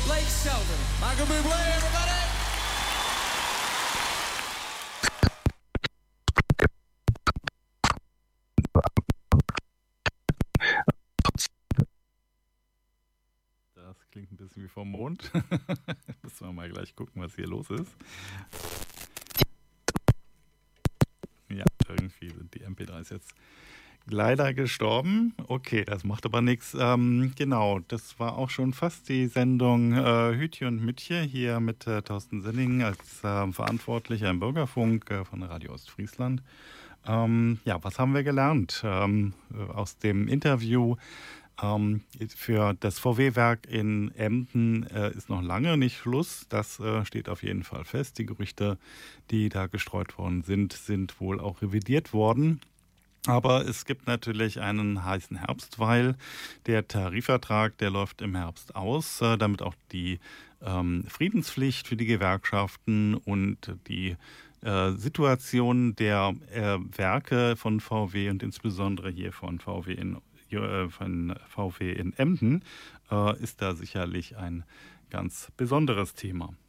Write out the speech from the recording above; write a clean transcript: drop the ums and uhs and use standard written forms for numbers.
Blake Shelton. Michael Bublé, everybody! Das klingt ein bisschen wie vom Mond. Müssen wir mal gleich gucken, was hier los ist. Ja, irgendwie sind die MP3s jetzt leider gestorben. Okay, das macht aber nichts. Genau, das war auch schon fast die Sendung Hütje und Mütje hier mit Thorsten Senning als Verantwortlicher im Bürgerfunk von Radio Ostfriesland. Ja, was haben wir gelernt aus dem Interview? Für das VW-Werk in Emden ist noch lange nicht Schluss. Das steht auf jeden Fall fest. Die Gerüchte, die da gestreut worden sind wohl auch revidiert worden. Aber es gibt natürlich einen heißen Herbst, weil der Tarifvertrag, der läuft im Herbst aus, damit auch die Friedenspflicht für die Gewerkschaften und die Situation der Werke von VW und insbesondere hier von VW in Emden ist da sicherlich ein ganz besonderes Thema.